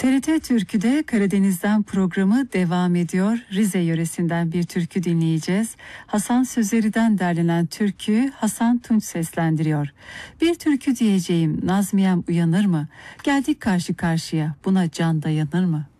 TRT Türkü'de Karadeniz'den programı devam ediyor. Rize yöresinden bir türkü dinleyeceğiz. Hasan Sözeri'den derlenen türküyü Hasan Tunç seslendiriyor. Bir türkü diyeceğim, Nazmiyem uyanır mı? Geldik karşı karşıya, buna can dayanır mı?